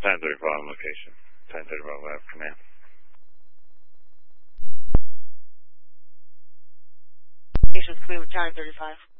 1035 location. 1035 left, command. Location's clear with time 35.